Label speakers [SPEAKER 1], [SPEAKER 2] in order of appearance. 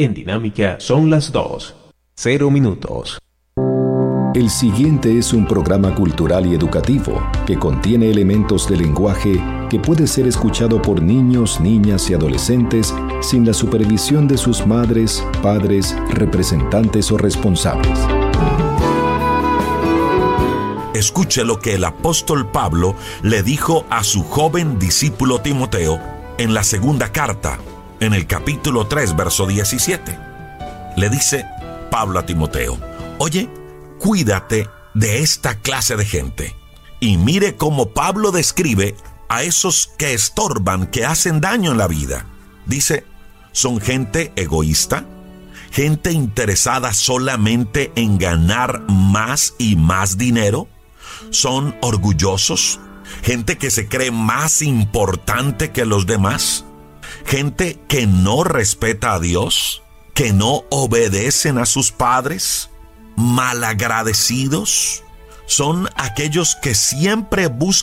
[SPEAKER 1] En Dinámica son las 2, 0 minutos.
[SPEAKER 2] El siguiente es un programa cultural y educativo que contiene elementos de lenguaje que puede ser escuchado por niños, niñas y adolescentes sin la supervisión de sus madres, padres, representantes o responsables.
[SPEAKER 3] Escuche lo que el apóstol Pablo le dijo a su joven discípulo Timoteo en la segunda carta, en el capítulo 3, verso 17. Le dice Pablo a Timoteo: oye, cuídate de esta clase de gente. Y mire cómo Pablo describe a esos que estorban, que hacen daño en la vida. Dice, son gente egoísta, gente interesada solamente en ganar más y más dinero, son orgullosos, gente que se cree más importante que los demás, gente que no respeta a Dios, que no obedecen a sus padres, malagradecidos. Son aquellos que siempre buscan